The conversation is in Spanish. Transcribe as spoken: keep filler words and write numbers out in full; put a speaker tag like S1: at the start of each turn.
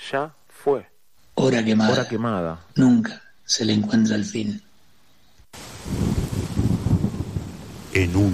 S1: ya fue.
S2: Hora quemada.
S1: Hora quemada.
S2: Nunca se le encuentra el fin.
S3: En un